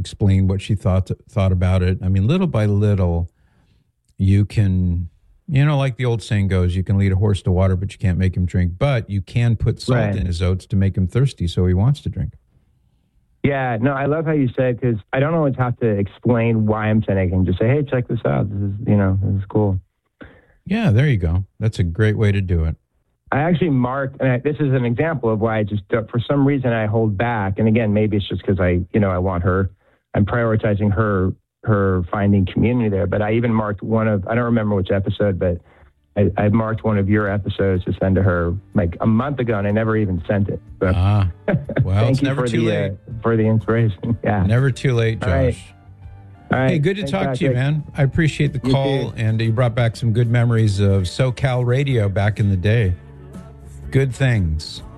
explained what she thought about it. I mean, little by little, you can, like the old saying goes, you can lead a horse to water, but you can't make him drink. But you can put salt in his oats to make him thirsty, so he wants to drink. Yeah, no, I love how you said, because I don't always have to explain why I'm 10 egg. Just say, hey, check this out. This is cool. Yeah, there you go. That's a great way to do it. I actually marked, and this is an example of why I just, for some reason, I hold back. And again, maybe it's just because I want her, I'm prioritizing her finding community there. But I even marked I don't remember which episode, but I marked one of your episodes to send to her like a month ago, and I never even sent it. So, well, it's never too late. For the inspiration. Yeah. Never too late, Josh. All right. Hey, good to talk to you, man. I appreciate the call, and you brought back some good memories of SoCal radio back in the day. Good things.